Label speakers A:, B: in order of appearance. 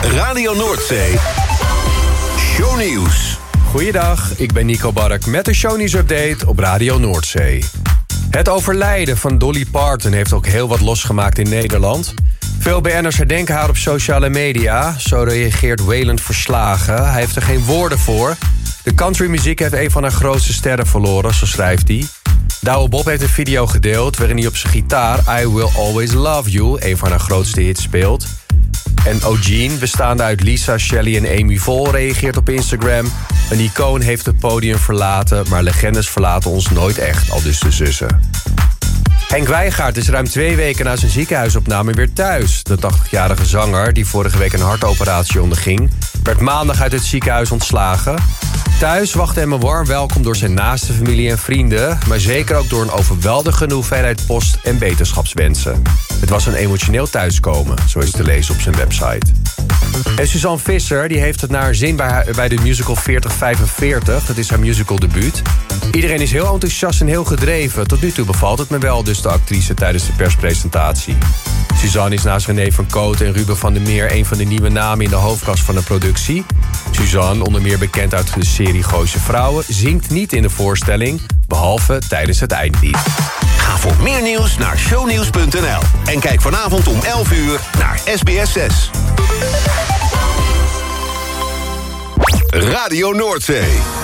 A: Radio Noordzee Shownieuws.
B: Goeiedag, ik ben Nico Bark met de Shownieuws-update op Radio Noordzee. Het overlijden van Dolly Parton heeft ook heel wat losgemaakt in Nederland. Veel BN'ers herdenken haar op sociale media. Zo reageert Waylon verslagen. Hij heeft er geen woorden voor. De countrymuziek heeft een van haar grootste sterren verloren, zo schrijft hij. Douwe Bob heeft een video gedeeld waarin hij op zijn gitaar I Will Always Love You, een van haar grootste hits, speelt. En O'Gene, bestaande uit Lisa, Shelley en Amy Vol, reageert op Instagram. Een icoon heeft het podium verlaten, maar legendes verlaten ons nooit echt, aldus de zussen. Henk Wijngaard is ruim 2 weken na zijn ziekenhuisopname weer thuis. De 80-jarige zanger, die vorige week een hartoperatie onderging, werd maandag uit het ziekenhuis ontslagen. Thuis wachtte hem een warm welkom door zijn naaste familie en vrienden, maar zeker ook door een overweldigende hoeveelheid post- en beterschapswensen. Het was een emotioneel thuiskomen, zo is te lezen op zijn website. En Suzanne Visser die heeft het naar haar zin bij de musical 4045. Dat is haar musicaldebuut. Iedereen is heel enthousiast en heel gedreven. Tot nu toe bevalt het me wel, dus de actrice tijdens de perspresentatie. Suzanne is naast René van Kooten en Ruben van der Meer een van de nieuwe namen in de hoofdkast van de productie. Suzanne, onder meer bekend uit de serie Gooise Vrouwen, zingt niet in de voorstelling, behalve tijdens het eindlied.
A: Ga voor meer nieuws naar shownieuws.nl. En kijk vanavond om 11 uur naar SBS 6. Radio Noordzee.